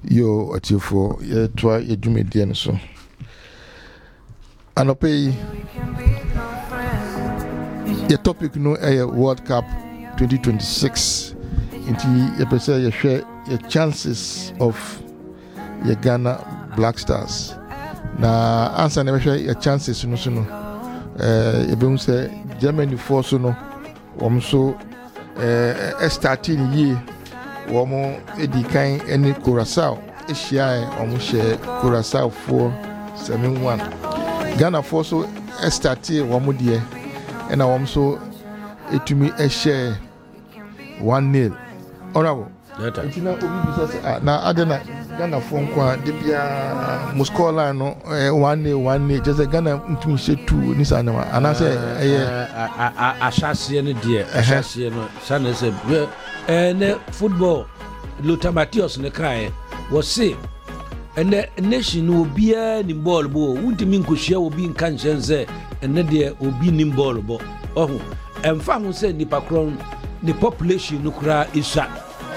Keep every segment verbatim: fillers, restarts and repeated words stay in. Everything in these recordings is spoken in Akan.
Yo, atifo, ye twa ye dwumedie no so. Anope ye topic no eh World Cup twenty twenty-six. Inti ye pese ye share your chances of ye Ghana Black Stars. Na answer na share your chances no so no. Eh ye be say Germany force no wom so eh starting year womo edi kan eni Curaçao ehia omo she Curaçao for seven one. Ghana for so started womo de e na wom so etumi ehia one nil. Honorable Intina obi bisa na adena Ghana for nkwa de bia Moscow line no one nil one nil just Ghana ntumi she two ni sana ana say eh ashase ne de ashase no sana say eh football Lothar Matthäus ne kai was say and the nation obia ni ball bo wuntimi nkohia obi nka nchense ene de obi ni ball bo oh emfa ho say nipa kron the population no kra isa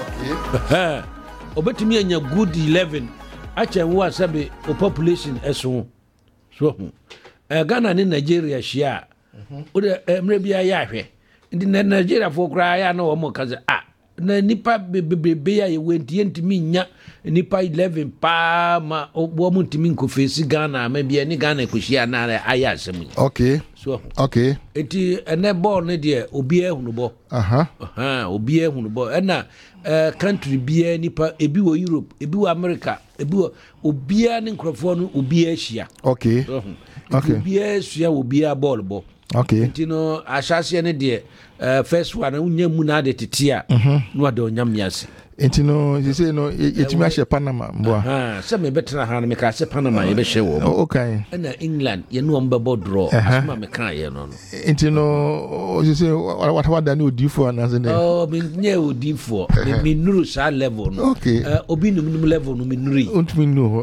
okay obetimi anya good eleven acha nwa sabe o population eso so eh Ghana ni Nigeria shia o de emre bia ya hwe ndi Nigeria fo kra ya na o mo kaze ah na nipa bebebe ya yewentie ntimi nya nipa eleven pa ma obo mu ntimi nkofesi Ghana ma bia ni Ghana ekohia na aya asem. Okay. So okay. Eti ene ball ne de obi ehunu bo. Aha. Aha, obi ehunu bo. Ena eh country bia nipa ebi wo Europe, ebi wo America, ebi wo obi ani nkrofo no obi ahia. Okay. Okay. Obi ahia obi a ball bo. Okay. Enti no ashase ne de Uh, first one unya mu na de tetia no ade onyam yase enti no you say no etimi ahye Panama mboa ah se me betra ha no me ka se Panama ye be hye wo okay na England ye no mbebo draw asma me kan ye no no enti no you say what what da no odifo na se ne oh me nye odifo me nuru sa level no okay uh, obi num num level no me nuri untimi nu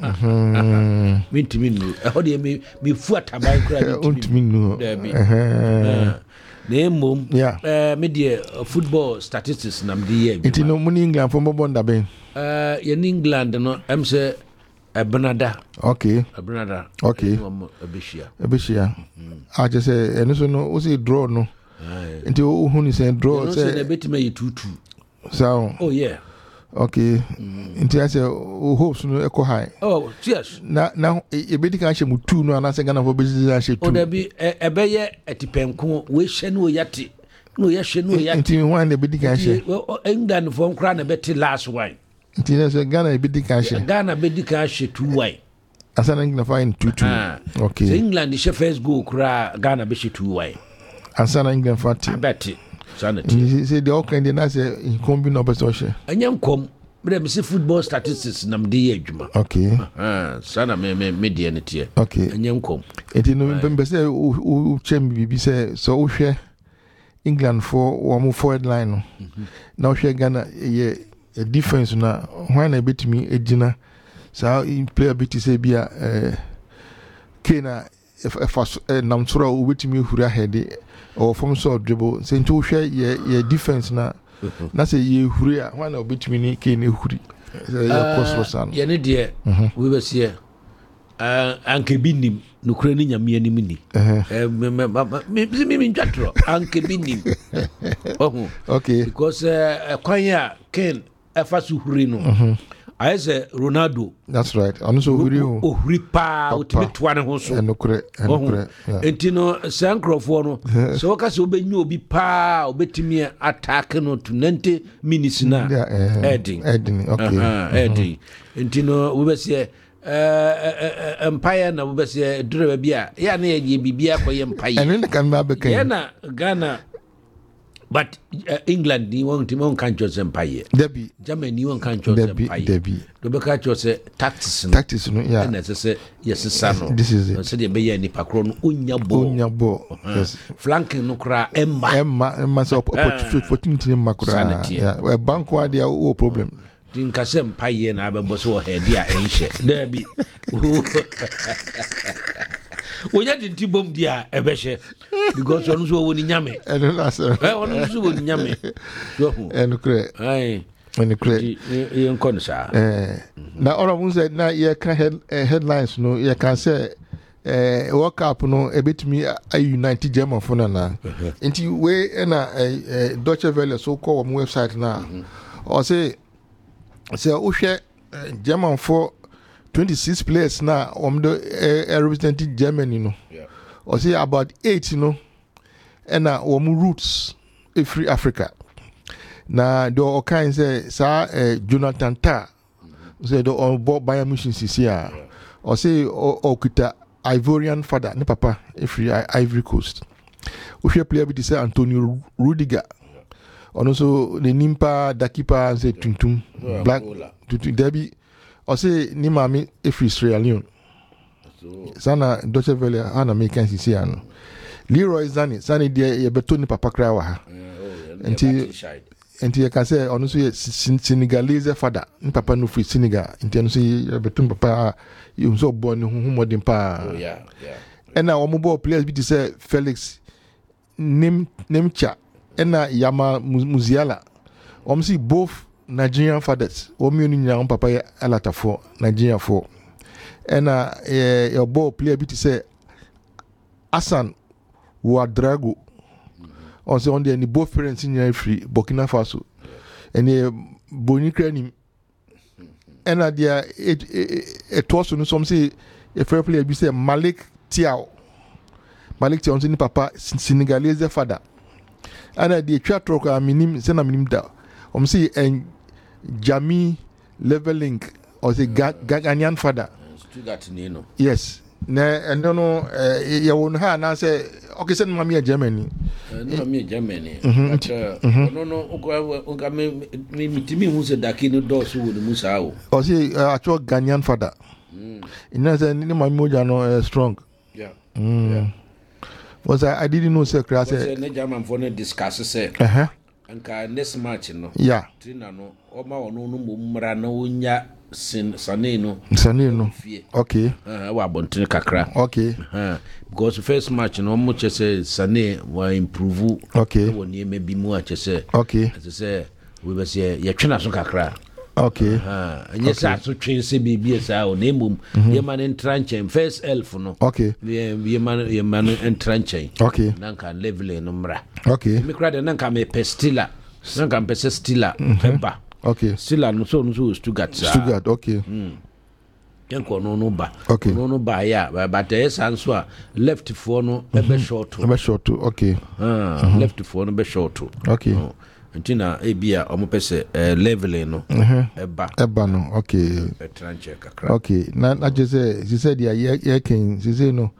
mhm me ntimi nu e ho de me me fu ataban kura untimi nu eh Name yeah. uh, media uh, football statistics nam the year. Iti no muni England for Mobonda ben. Uh in England no I'm say a Benada. Okay. A Benada. Okay. A Bishia. A Bishia. I just say and so no we say draw no. Iti o hu ni say draw say na betime two two. So oh yeah. Okay. Iti I say o hopes no echo high. Oh yes. Na na e be di kan hye mu two no ana say Ghana for business hye two. O da bi e be ye etipenko we hye no yate. No ye hye no yate. Iti one e be di kan hye. England for nkra na beti last one. Iti na say Ghana e be di kan hye. Ghana be di kan hye two one. Asana England find two two. Okay. So England the first goal kra Ghana be hye two one. Asana England fati. Beti. Sanity. You say the all kind na say inkombi no beso hye. Anyam kom but me see football statistics nam de adwuma. Okay. Ah, sana me me media ne tie. Okay. Anyam kom. Enti no be say o chem bibi say so o hwe England for one forward line no. Na o hwe Ghana ye a defense na when na betimi ejina so player bit say bia eh Kena if if nam sura o betimi hura head or from so dribble say nti o hwe ye ye defense na na say ye huri a when na betimi ni Kena huri say ya cross ye ne de we be say uh anke binim no kura ni nyame anim ni eh me me me me ntwatro anke binim oh okay because uh kwan ya Ken afasu huri no I say Ronaldo. That's right. And so huri o huri pa utimi toa ne ho so no kure no kure entino sankrofo no so ka se obenyu obi pa obetimi attack no to ninety minutes na heading heading okay heading entino we be say eh empire na we be say dure bia ya na ye bibia ko ye empire and then can be ya na Ghana but uh, England ni won tim on kan chose empire Debbie Germany won kan chose empire Debbie do be ka chose tactics no tactics no yeah na say yes sano this is it so dey be ya ni pakro no onya bo onya bo yes flanking no kra emma emma emma so opportunity emma kra yeah we bank wa dia o problem din ka se empire na abebo so head dia enhye Debbie Onya dinti bom dia ebehye because onu so woni nyame eno na so eh onu so woni nyame so eno kre ai When the credit, you concern. Eh, now all of us said, now you can head headlines. No, you can say, eh, World Cup. No, a bit me a United German for now. Into way and a Deutsche Welle so called website now, or say, say, oh, share German for twenty-six players now. Um, the representing Germany, no, or say about eight, you know, and uh, um roots. Free Africa. Na do all kinds say sa Jonathan Tah say do on board Bayern Munich here or say or kita Ivorian father ne papa free Ivory Coast. We share player be say Antonio Rudiger. And also the Nimpa Dakipa say Tuntum Black Tuntum Debbie or say ni mami free Sierra Leone. Sana Deutsche Welle ana American here no. Leroy Zani Zani dia ye beto ni papa kra wa ha. Enti enti you can say ono so Senegalese father ni papa no free Senegal enti ono so ye beto papa you so born hu modern pa. Oh yeah yeah. And now omo ball players be to say Felix Nim Nemcha and na Yama Musiala. Omo see both Nigerian fathers. Omo ni nya papa ya alata for Nigeria for. And na your ball player be to say Hassan Ouedraogo. On se on the both parents in free Burkina Faso. And the Boni Kreni. And at the it was no some say a fair player be say Malik Tiao. Malik Tiao ni papa Senegalese father. And at the chat rocker minim send a minim da. Um see and Jami Leveling or the Ghanaian father. Stuttgart Nino. Yes. Na and no eh ya won ha na say okay send mama Germany. No me Germany. But no no o me me mitimi hu se daki no do so wo mu sa o. O say actual Ghanaian father. Mm. Ina say ni mama moja no strong. Yeah. Mm. Yeah. Was I I didn't know say class say na German for no discuss say. Eh eh. Anka next match no. Yeah. Trina no o ma wono no mmra na onya sin Sane no. Sane no. Okay. Uh, wa bontin kakra. Okay. Uh, because first match no mo che say Sane wa improve. Okay. Wo ni me bi mu a che say. Okay. As say we be say ye twena so kakra. Okay. Uh, and yes so twen say bibi say o na mum ye man entranchen first elf no. Okay. Ye ye man ye man entranchen. Okay. Nanka level no mra. Okay. Me kra de nanka me pestila. Nanka me pestila pemba. Okay. Still no so no so Stuttgart. Stuttgart, okay. Mm. Yanko no no ba. Okay. No no ba ya, but there is answer left for no e be short. E be short, okay. Ah, left for no be short. Okay. Ntina e bia o mo pese level no. E ba. E ba no, okay. E tranche kakra. Okay. Na na je say, she said ya ye ken, she say no.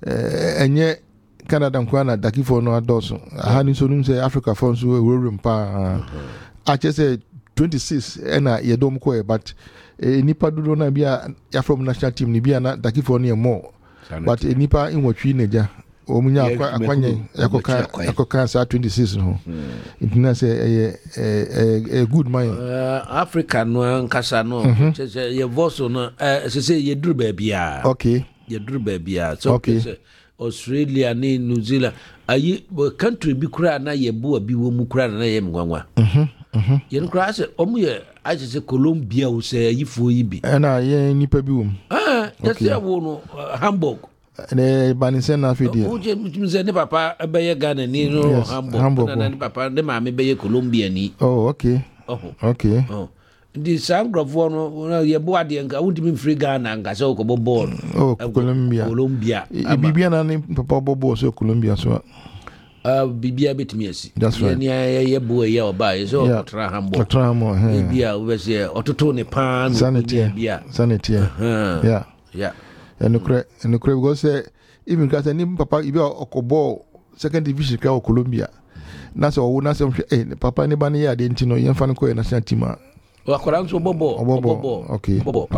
Eh enye Canada nkwa na daki for no adoso. Aha ni so num say Africa for so we room pa. I just say twenty-six and a yedom ko but eh nipa dodo na bia ya from national team ni bia na daki for no more. But eh nipa in watwi neja omunya akwa akwanye yakoka yakoka sa twenty-six no. Intina say eh a good man. Uh, Africa no nkasa no ye voso no eh say ye duru ba bia. Okay. Ye duru ba bia. So okay. Australia ni New Zealand ayi country bi kura na ye bo bi wo mu kura na ye mwanwa. Mhm. Mhm. Ye kura se omu ye aje se Colombia wo se yifo yi bi. Na ye nipa bi wo mu. Ah, just ya wo no Hamburg. Ne banisen na fidi. O je mutimize ne papa be ye Ghana ni no Hamburg. Na ne papa ne ma me be ye Colombia ni. Oh, okay. Oh. Okay. Oh. Di sangrofo no ye bo ade nka wudimi free Ghana nka se ko ball. Oh, Colombia. Colombia. Bibia na ni papa bobo so Colombia so. Uh, bibia betimi asi. That's right. Ye ye ye bo ye oba ye so otra Hamburg. Otra Hamburg. Bibia we se ototo ne pan bibia. Sanity. Yeah. Yeah. And no and no because say even cause ni papa ibi okobo second division ka Colombia. Na so wo na se eh papa ni ba ni ya de ntino ye fa no ko national team. Wa koran so bobo. Bobo. Okay. Bobo.